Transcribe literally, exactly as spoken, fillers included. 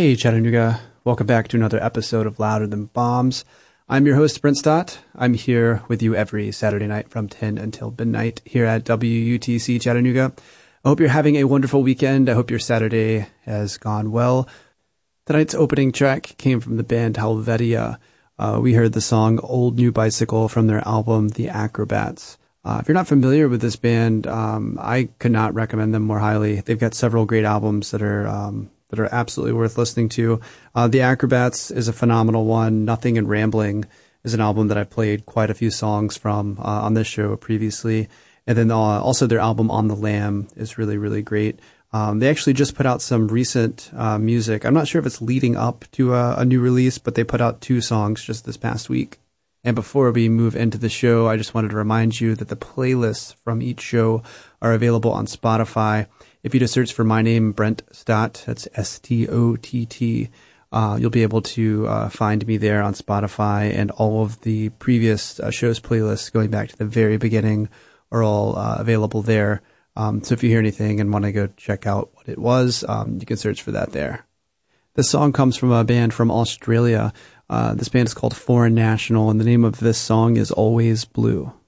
Hey Chattanooga, welcome back to another episode of Louder Than Bombs. I'm your host Brent Stott. I'm here with you every Saturday night from ten until midnight here at W U T C Chattanooga. I hope you're having a wonderful weekend. I hope your Saturday has gone well. Tonight's opening track came from the band Helvetia. Uh, we heard the song Old New Bicycle from their album The Acrobats. Uh, if you're not familiar with this band, um, I could not recommend them more highly. They've got several great albums that are um, that are absolutely worth listening to. Uh, The Acrobats is a phenomenal one. Nothing and Rambling is an album that I played quite a few songs from uh, on this show previously. And then uh, also their album On the Lam is really, really great. Um, they actually just put out some recent uh, music. I'm not sure if it's leading up to a, a new release, but they put out two songs just this past week. And before we move into the show, I just wanted to remind you that the playlists from each show are available on Spotify. If you just search for my name, Brent Stott, that's S T O T T, uh, you'll be able to uh, find me there on Spotify, and all of the previous uh, show's playlists going back to the very beginning are all uh, available there. Um, so if you hear anything and want to go check out what it was, um, you can search for that there. This song comes from a band from Australia. Uh, this band is called Foreign National, and the name of this song is Always Blue.